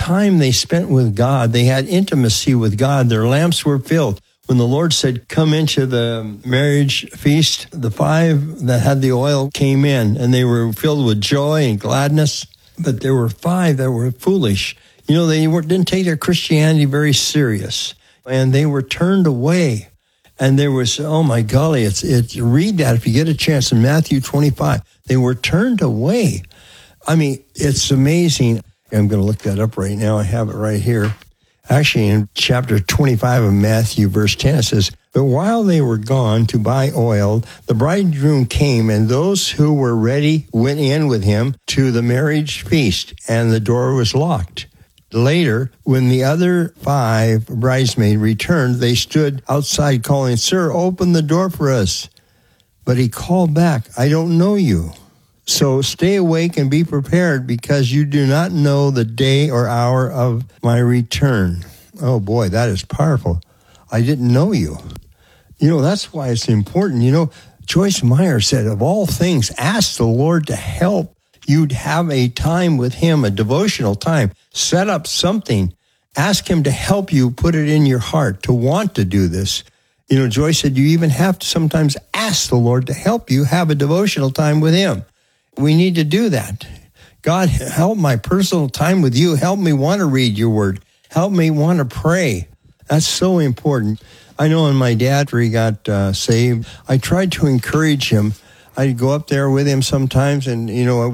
time they spent with God. They had intimacy with God. Their lamps were filled. When the Lord said, come into the marriage feast, the 5 that had the oil came in, and they were filled with joy and gladness. But there were 5 that were foolish. You know, they didn't take their Christianity very serious, and they were turned away. And there was, oh my golly, read that if you get a chance in Matthew 25. They were turned away. I mean, it's amazing. I'm going to look that up right now. I have it right here. Actually, in chapter 25 of Matthew, verse 10, it says, but while they were gone to buy oil, the bridegroom came, and those who were ready went in with him to the marriage feast, and the door was locked. Later, when the other 5 bridesmaids returned, they stood outside calling, Sir, open the door for us. But he called back, I don't know you. So stay awake and be prepared, because you do not know the day or hour of my return. Oh boy, that is powerful. I didn't know you. You know, that's why it's important. You know, Joyce Meyer said, of all things, ask the Lord to help. You'd have a time with him, a devotional time. Set up something. Ask him to help you put it in your heart to want to do this. You know, Joyce said you even have to sometimes ask the Lord to help you have a devotional time with him. We need to do that. God, help my personal time with you. Help me want to read your word. Help me want to pray. That's so important. I know when my dad, after he got saved, I tried to encourage him. I'd go up there with him sometimes, and, you know,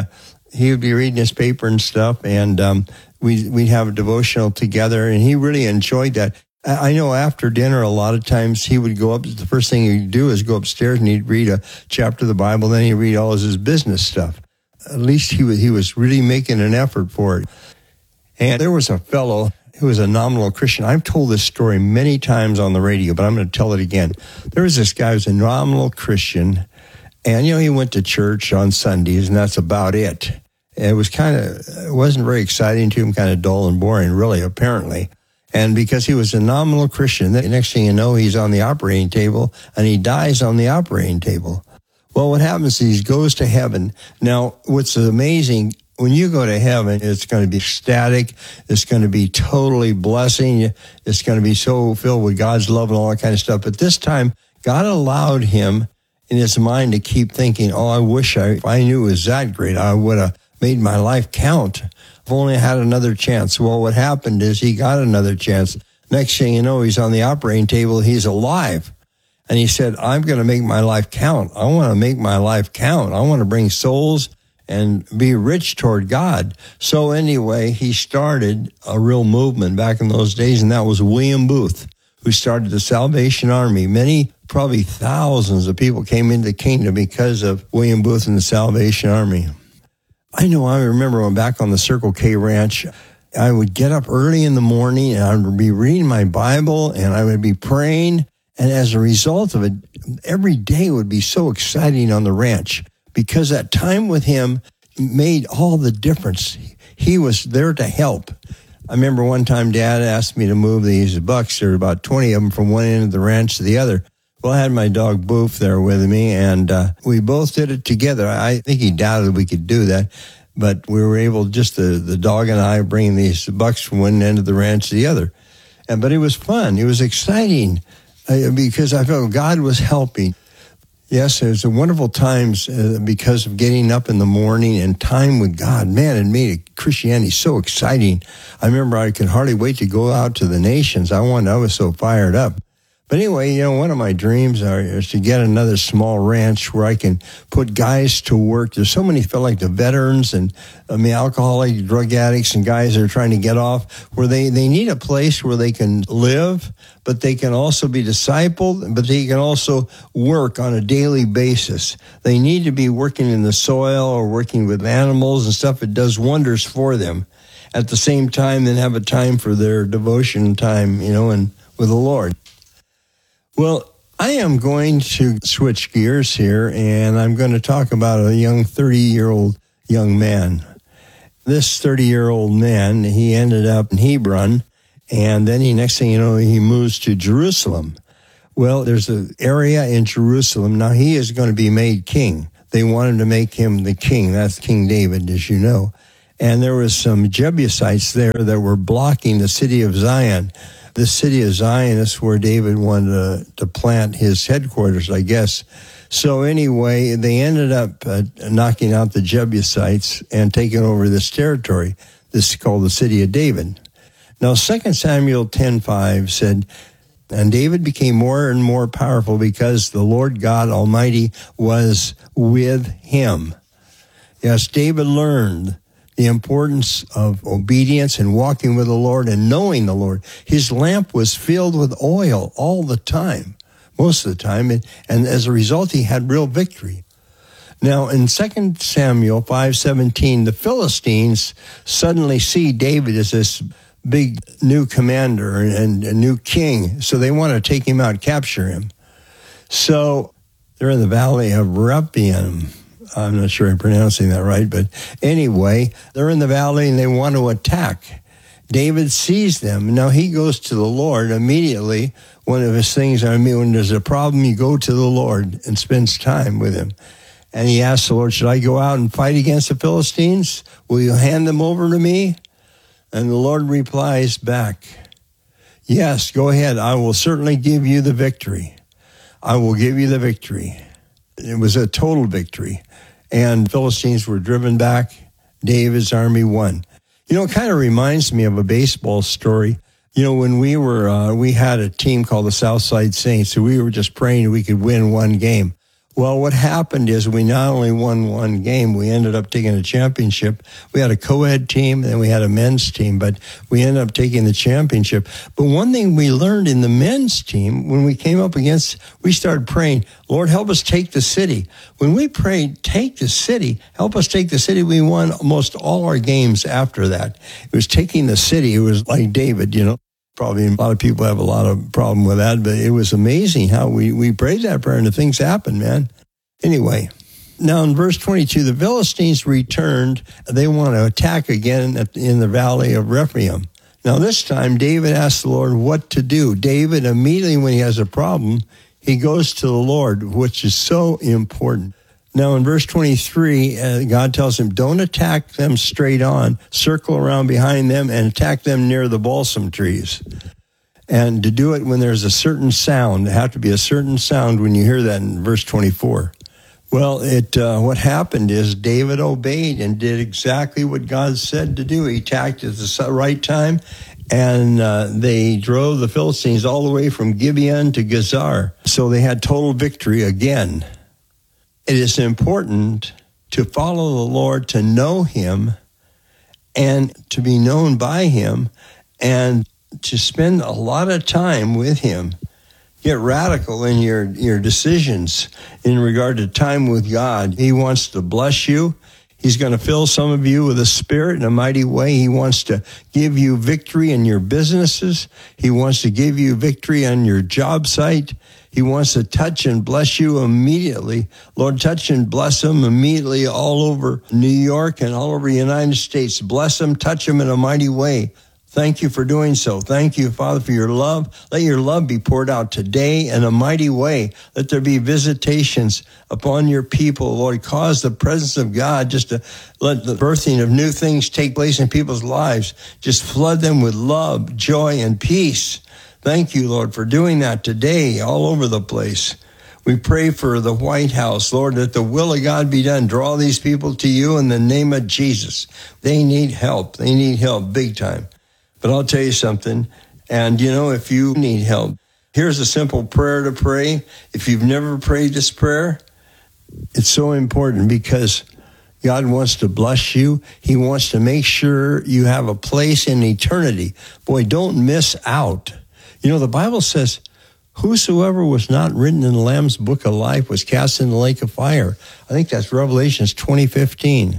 he would be reading his paper and stuff, and we'd have a devotional together, and he really enjoyed that. I know after dinner, a lot of times he would go up, the first thing he'd do is go upstairs and he'd read a chapter of the Bible, then he'd read all of his business stuff. At least he was really making an effort for it. And there was a fellow who was a nominal Christian. I've told this story many times on the radio, but I'm going to tell it again. There was this guy who was a nominal Christian, and, you know, he went to church on Sundays, and that's about it. It wasn't very exciting to him, kind of dull and boring, really, apparently. And because he was a nominal Christian, the next thing you know, he's on the operating table, and he dies on the operating table. Well, what happens is he goes to heaven. Now, what's amazing, when you go to heaven, it's going to be ecstatic. It's going to be totally blessing. It's going to be so filled with God's love and all that kind of stuff. But this time, God allowed him in his mind to keep thinking, oh, I wish if I knew it was that great, I would have made my life count. I've only had another chance. Well, what happened is he got another chance. Next thing you know, he's on the operating table. He's alive. And he said, I'm going to make my life count. I want to make my life count. I want to bring souls and be rich toward God. So anyway, he started a real movement back in those days, and that was William Booth, who started the Salvation Army. Many, probably thousands of people came into the kingdom because of William Booth and the Salvation Army. I remember when back on the Circle K Ranch, I would get up early in the morning, and I would be reading my Bible, and I would be praying. And as a result of it, every day would be so exciting on the ranch, because that time with him made all the difference. He was there to help. I remember one time Dad asked me to move these bucks. There were about 20 of them from one end of the ranch to the other. Well, I had my dog Boof there with me, and we both did it together. I think he doubted we could do that, but we were able, just the dog and I, bringing these bucks from one end of the ranch to the other. But it was fun. It was exciting because I felt God was helping. Yes, it was a wonderful times because of getting up in the morning and time with God. Man, it made Christianity so exciting. I remember I could hardly wait to go out to the nations. I was so fired up. But anyway, one of my dreams is to get another small ranch where I can put guys to work. There's so many, feel like the veterans and alcoholic, drug addicts and guys that are trying to get off, where they need a place where they can live, but they can also be discipled, but they can also work on a daily basis. They need to be working in the soil or working with animals and stuff. It does wonders for them. At the same time, then have a time for their devotion time, and with the Lord. Well, I am going to switch gears here, and I'm going to talk about a 30-year-old young man. This 30-year-old man, he ended up in Hebron, and then next thing you know, he moves to Jerusalem. Well, there's an area in Jerusalem. Now, he is going to be made king. They wanted to make him the king. That's King David, as you know. and there was some Jebusites there that were blocking the city of Zion. The city of Zion is where David wanted to plant his headquarters, I guess. So anyway, they ended up knocking out the Jebusites and taking over this territory. This is called the city of David. Now, 2 Samuel 10:5 said, and David became more and more powerful because the Lord God Almighty was with him. Yes, David learned the importance of obedience and walking with the Lord and knowing the Lord. His lamp was filled with oil all the time, most of the time, and as a result, he had real victory. Now, in 2 Samuel 5:17, the Philistines suddenly see David as this big new commander and a new king, so they want to take him out, capture him. So they're in the valley of Rephaim. I'm not sure I'm pronouncing that right, but anyway, they're in the valley and they want to attack. David sees them. Now he goes to the Lord immediately. One of his things, when there's a problem, you go to the Lord and spends time with him. And he asks the Lord, should I go out and fight against the Philistines? Will you hand them over to me? And the Lord replies back, yes, go ahead. I will certainly give you the victory. I will give you the victory. It was a total victory. And Philistines were driven back. David's army won. You know, it kind of reminds me of a baseball story. You know, when we had a team called the Southside Saints, so we were just praying we could win one game. Well, what happened is we not only won one game, we ended up taking a championship. We had a co-ed team, and then we had a men's team, but we ended up taking the championship. But one thing we learned in the men's team, when we came up against, we started praying, Lord, help us take the city. When we prayed, take the city, help us take the city, we won almost all our games after that. It was taking the city. It was like David, you know. Probably a lot of people have a lot of problem with that, but it was amazing how we prayed that prayer and the things happened, man. Anyway, now in verse 22, the Philistines returned. They want to attack again in the valley of Rephaim. Now this time, David asked the Lord what to do. David, immediately when he has a problem, he goes to the Lord, which is so important. Now in verse 23, God tells him, don't attack them straight on, circle around behind them and attack them near the balsam trees. And to do it when there's a certain sound, there have to be a certain sound when you hear that in verse 24. Well, what happened is David obeyed and did exactly what God said to do. He attacked at the right time, and they drove the Philistines all the way from Gibeon to Gezer. So they had total victory again. It is important to follow the Lord, to know him, and to be known by him, and to spend a lot of time with him. Get radical in your decisions in regard to time with God. He wants to bless you. He's going to fill some of you with a spirit in a mighty way. He wants to give you victory in your businesses. He wants to give you victory on your job site. He wants to touch and bless you immediately. Lord, touch and bless them immediately all over New York and all over the United States. Bless them, touch them in a mighty way. Thank you for doing so. Thank you, Father, for your love. Let your love be poured out today in a mighty way. Let there be visitations upon your people. Lord, cause the presence of God just to let the birthing of new things take place in people's lives. Just flood them with love, joy, and peace. Thank you, Lord, for doing that today all over the place. We pray for the White House, Lord, that the will of God be done. Draw these people to you in the name of Jesus. They need help. They need help big time. But I'll tell you something, and you know, if you need help, here's a simple prayer to pray. If you've never prayed this prayer, it's so important because God wants to bless you. He wants to make sure you have a place in eternity. Boy, don't miss out. You know, the Bible says, whosoever was not written in the Lamb's book of life was cast in the lake of fire. I think that's Revelations 20:15.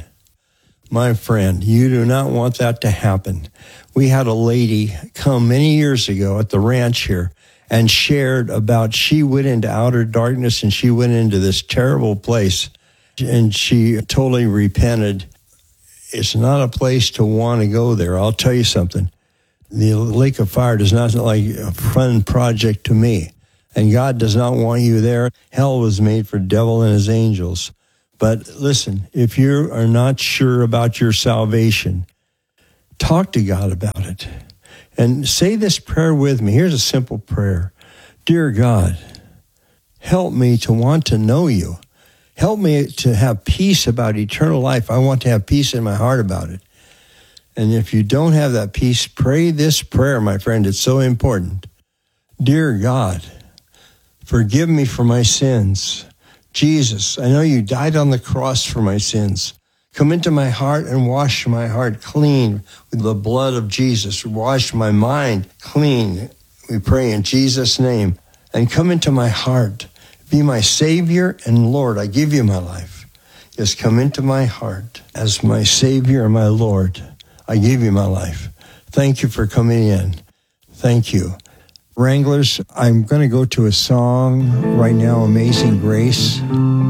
My friend, you do not want that to happen. We had a lady come many years ago at the ranch here and shared about she went into outer darkness and she went into this terrible place and she totally repented. It's not a place to want to go there. I'll tell you something. The lake of fire does not sound like a fun project to me. And God does not want you there. Hell was made for the devil and his angels. But listen, if you are not sure about your salvation, talk to God about it. And say this prayer with me. Here's a simple prayer. Dear God, help me to want to know you. Help me to have peace about eternal life. I want to have peace in my heart about it. And if you don't have that peace, pray this prayer, my friend. It's so important. Dear God, forgive me for my sins. Jesus, I know you died on the cross for my sins. Come into my heart and wash my heart clean with the blood of Jesus. Wash my mind clean, we pray in Jesus' name. And come into my heart. Be my Savior and Lord. I give you my life. Just come into my heart as my Savior and my Lord. I give you my life. Thank you for coming in. Thank you. Wranglers, I'm going to go to a song right now, Amazing Grace.